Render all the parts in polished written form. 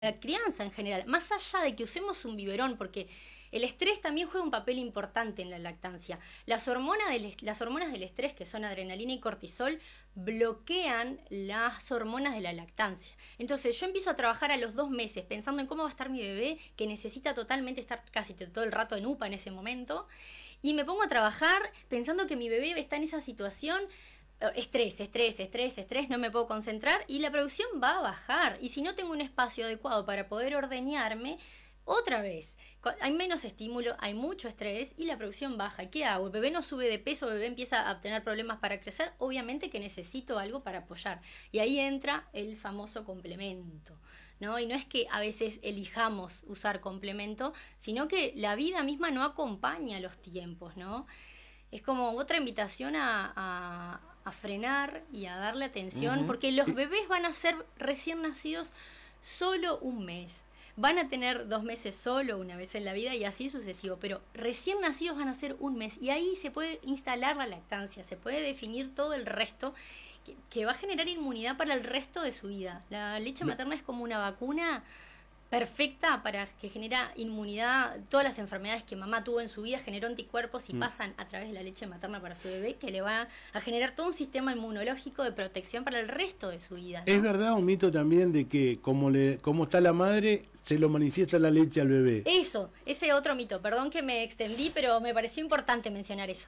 la crianza en general, más allá de que usemos un biberón, porque el estrés también juega un papel importante en la lactancia. Las hormonas del estrés, que son adrenalina y cortisol, bloquean las hormonas de la lactancia. Entonces yo empiezo a trabajar a los 2 meses pensando en cómo va a estar mi bebé, que necesita totalmente estar casi todo el rato en UPA en ese momento, y me pongo a trabajar pensando que mi bebé está en esa situación. Estrés, no me puedo concentrar y la producción va a bajar. Y si no tengo un espacio adecuado para poder ordeñarme, otra vez, hay menos estímulo, hay mucho estrés y la producción baja. ¿Y qué hago? El bebé no sube de peso, el bebé empieza a tener problemas para crecer, obviamente que necesito algo para apoyar. Y ahí entra el famoso complemento, ¿no? Y no es que a veces elijamos usar complemento, sino que la vida misma no acompaña los tiempos, ¿no? Es como otra invitación a frenar y a darle atención, porque los bebés van a ser recién nacidos solo un mes. Van a tener 2 meses solo una vez en la vida y así sucesivo, pero recién nacidos van a ser un mes y ahí se puede instalar la lactancia, se puede definir todo el resto que va a generar inmunidad para el resto de su vida. La leche materna es como una vacuna perfecta para que genera inmunidad. Todas las enfermedades que mamá tuvo en su vida generó anticuerpos y pasan a través de la leche materna para su bebé, que le va a generar todo un sistema inmunológico de protección para el resto de su vida, ¿no? ¿Es verdad un mito también de que como está la madre, se lo manifiesta la leche al bebé? Ese otro mito, perdón que me extendí, pero me pareció importante mencionar eso.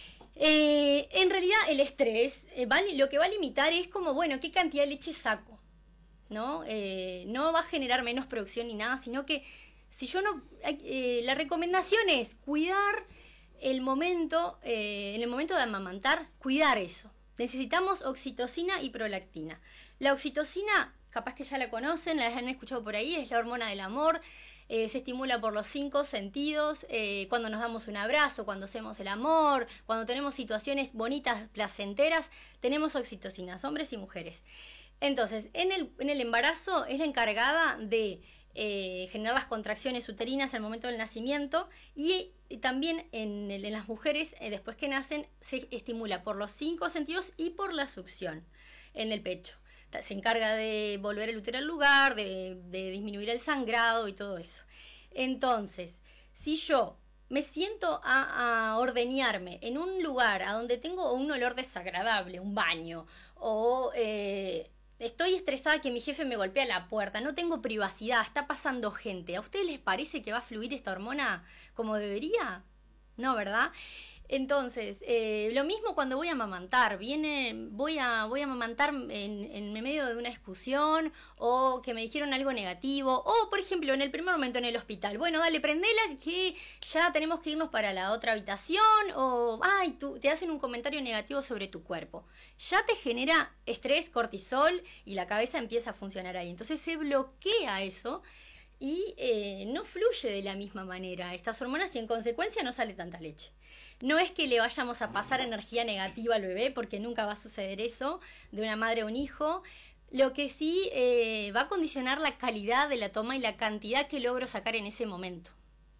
En realidad el estrés lo que va a limitar es como, bueno, qué cantidad de leche saco, ¿no? No va a generar menos producción ni nada, sino que si yo no... la recomendación es cuidar el momento, en el momento de amamantar, cuidar eso. Necesitamos oxitocina y prolactina. La oxitocina, capaz que ya la conocen, la han escuchado por ahí, es la hormona del amor. Se estimula por los 5 sentidos, cuando nos damos un abrazo, cuando hacemos el amor, cuando tenemos situaciones bonitas, placenteras, tenemos oxitocinas, hombres y mujeres. Entonces, en el embarazo es la encargada de generar las contracciones uterinas al momento del nacimiento y también en las mujeres, después que nacen, se estimula por los 5 sentidos y por la succión en el pecho. Se encarga de volver el útero al lugar, de disminuir el sangrado y todo eso. Entonces, si yo me siento a ordeñarme en un lugar a donde tengo un olor desagradable, un baño, o estoy estresada que mi jefe me golpea la puerta, no tengo privacidad, está pasando gente, ¿a ustedes les parece que va a fluir esta hormona como debería? No, ¿verdad? Entonces, lo mismo cuando voy a amamantar, voy a amamantar en medio de una discusión o que me dijeron algo negativo o, por ejemplo, en el primer momento en el hospital, bueno, dale, prendela que ya tenemos que irnos para la otra habitación o, ay, te hacen un comentario negativo sobre tu cuerpo. Ya te genera estrés, cortisol y la cabeza empieza a funcionar ahí. Entonces se bloquea eso y no fluye de la misma manera estas hormonas y en consecuencia no sale tanta leche. No es que le vayamos a pasar energía negativa al bebé, porque nunca va a suceder eso, de una madre a un hijo. Lo que sí va a condicionar la calidad de la toma y la cantidad que logro sacar en ese momento.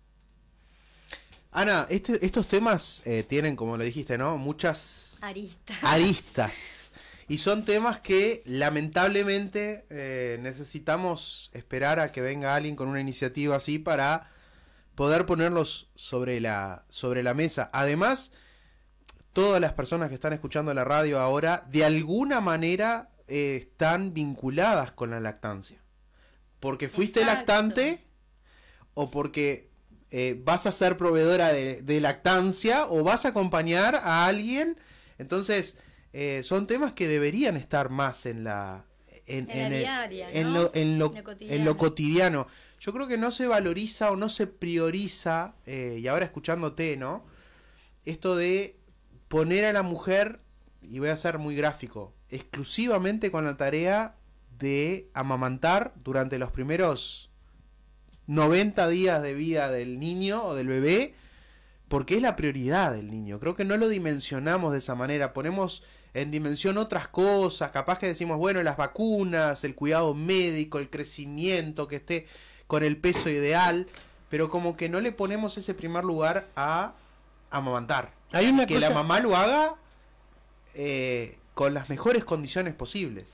Ana, estos temas tienen, como lo dijiste, ¿no? Muchas aristas. Y son temas que lamentablemente necesitamos esperar a que venga alguien con una iniciativa así para poder ponerlos sobre la mesa. Además, todas las personas que están escuchando la radio ahora, de alguna manera están vinculadas con la lactancia. Porque fuiste lactante o porque vas a ser proveedora de lactancia o vas a acompañar a alguien. Entonces, son temas que deberían estar más en la diaria, ¿no? en lo cotidiano. Yo creo que no se valoriza o no se prioriza, y ahora escuchándote, ¿no? Esto de poner a la mujer, y voy a ser muy gráfico, exclusivamente con la tarea de amamantar durante los primeros 90 días de vida del niño o del bebé, porque es la prioridad del niño. Creo que no lo dimensionamos de esa manera, ponemos en dimensión otras cosas, capaz que decimos, bueno, las vacunas, el cuidado médico, el crecimiento, que esté con el peso ideal, pero como que no le ponemos ese primer lugar a amamantar. Que la mamá lo haga con las mejores condiciones posibles.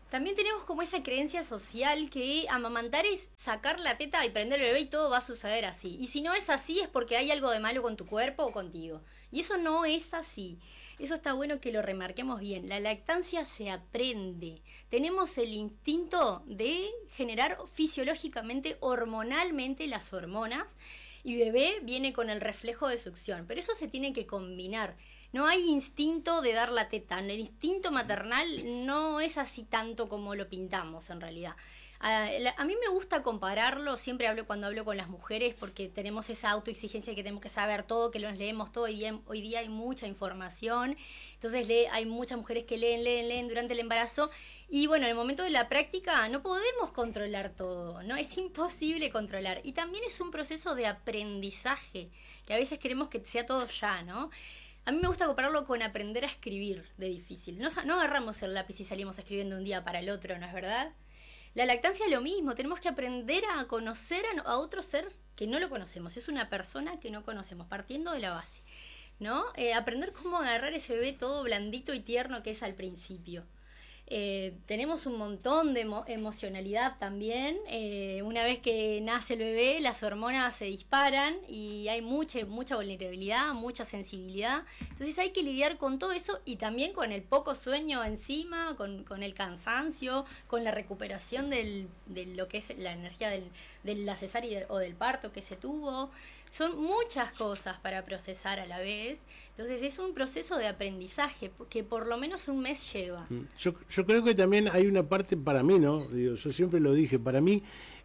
También tenemos como esa creencia social que amamantar es sacar la teta y prender el bebé y todo va a suceder así. Y si no es así es porque hay algo de malo con tu cuerpo o contigo. Y eso no es así. Eso está bueno que lo remarquemos bien. La lactancia se aprende. Tenemos el instinto de generar fisiológicamente, hormonalmente las hormonas. Y bebé viene con el reflejo de succión. Pero eso se tiene que combinar. No hay instinto de dar la teta. El instinto maternal no es así tanto como lo pintamos en realidad. A mí me gusta compararlo, siempre cuando hablo con las mujeres, porque tenemos esa autoexigencia de que tenemos que saber todo, que nos leemos todo. Hoy día hay mucha información, entonces hay muchas mujeres que leen durante el embarazo. Y bueno, en el momento de la práctica no podemos controlar todo, ¿no? Es imposible controlar. Y también es un proceso de aprendizaje, que a veces queremos que sea todo ya, ¿no? A mí me gusta compararlo con aprender a escribir de difícil. No agarramos el lápiz y salimos escribiendo un día para el otro, ¿no es verdad? La lactancia es lo mismo. Tenemos que aprender a conocer a otro ser que no lo conocemos. Es una persona que no conocemos, partiendo de la base, ¿no? Aprender cómo agarrar ese bebé todo blandito y tierno que es al principio. Tenemos un montón de emocionalidad también. Una vez que nace el bebé, las hormonas se disparan y hay mucha vulnerabilidad, mucha sensibilidad. Entonces hay que lidiar con todo eso y también con el poco sueño encima, con el cansancio, con la recuperación de lo que es la energía de la cesárea o del parto que se tuvo. Son muchas cosas para procesar a la vez. Entonces es un proceso de aprendizaje que por lo menos un mes lleva. Yo creo que también hay una parte para mí, ¿no? Digo, yo siempre lo dije, para mí,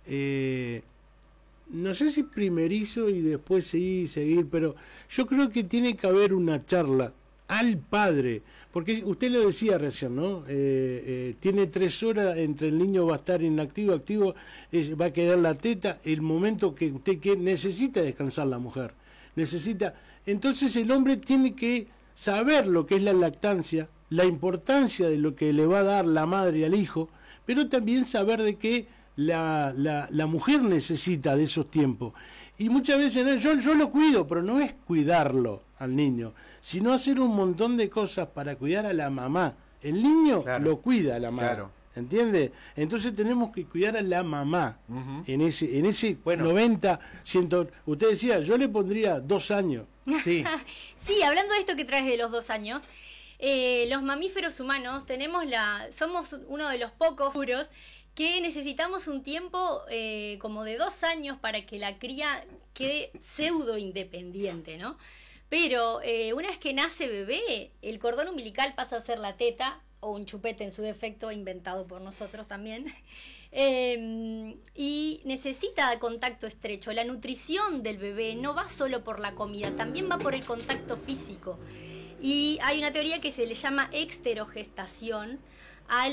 no sé si primerizo y después seguir, pero yo creo que tiene que haber una charla al padre, porque usted lo decía recién, ¿no? Tiene 3 horas entre el niño va a estar inactivo, activo, va a quedar la teta, el momento que usted necesita descansar la mujer, entonces el hombre tiene que saber lo que es la lactancia, la importancia de lo que le va a dar la madre al hijo, pero también saber de que la mujer necesita de esos tiempos. Y muchas veces yo lo cuido, pero no es cuidarlo al niño, sino hacer un montón de cosas para cuidar a la mamá. El niño lo cuida a la madre. Claro. ¿Entiende? Entonces tenemos que cuidar a la mamá. En ese bueno. 90, 100. Usted decía, yo le pondría 2 años. Sí. Sí, hablando de esto que traes de los 2 años, los mamíferos humanos somos uno de los pocos puros que necesitamos un tiempo como de 2 años para que la cría quede pseudo independiente, ¿no? Pero una vez que nace bebé, el cordón umbilical pasa a ser la teta, o un chupete en su defecto, inventado por nosotros también, y necesita contacto estrecho. La nutrición del bebé no va solo por la comida, también va por el contacto físico. Y hay una teoría que se le llama exterogestación a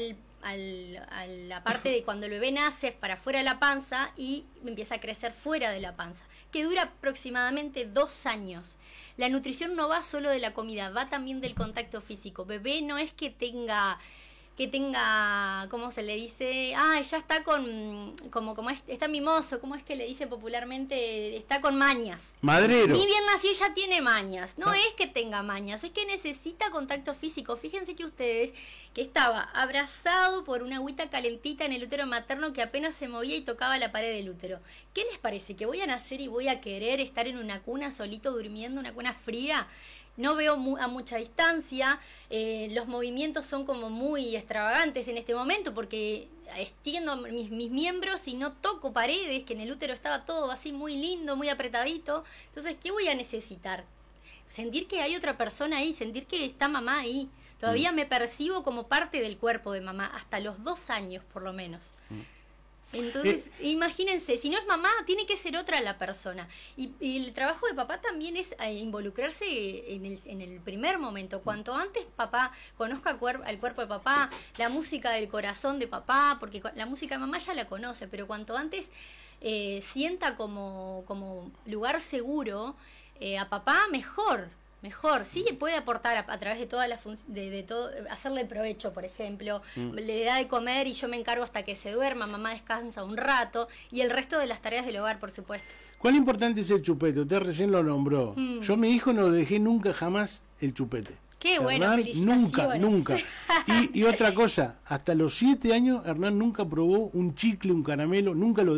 la parte de cuando el bebé nace para fuera de la panza y empieza a crecer fuera de la panza, que dura aproximadamente 2 años. La nutrición no va solo de la comida, va también del contacto físico. Bebé no es que tenga, ¿cómo se le dice? Ya está está mimoso, ¿cómo es que le dice popularmente? Está con mañas. Madrero. Ni bien nació ya tiene mañas. No es que tenga mañas, es que necesita contacto físico. Fíjense que ustedes, que estaba abrazado por una agüita calentita en el útero materno que apenas se movía y tocaba la pared del útero. ¿Qué les parece? ¿Que voy a nacer y voy a querer estar en una cuna solito durmiendo, una cuna fría? No veo a mucha distancia, los movimientos son como muy extravagantes en este momento porque extiendo mis miembros y no toco paredes, que en el útero estaba todo así muy lindo, muy apretadito. Entonces, ¿qué voy a necesitar? Sentir que hay otra persona ahí, sentir que está mamá ahí. Todavía me percibo como parte del cuerpo de mamá, hasta los 2 años por lo menos. Entonces, imagínense, si no es mamá, tiene que ser otra la persona. Y el trabajo de papá también es involucrarse en el primer momento. Cuanto antes papá conozca al cuerpo de papá, la música del corazón de papá, porque la música de mamá ya la conoce, pero cuanto antes sienta como lugar seguro a papá, mejor, sí puede aportar a través de todas las de todo, hacerle el provecho, por ejemplo, le da de comer y yo me encargo hasta que se duerma, mamá descansa un rato y el resto de las tareas del hogar, por supuesto. ¿Cuál importante es el chupete? Usted recién lo nombró. Yo a mi hijo no le dejé nunca jamás el chupete. Qué bueno, Hernán felicitaciones. nunca. Y otra cosa, hasta los 7 años Hernán nunca probó un chicle, un caramelo, nunca lo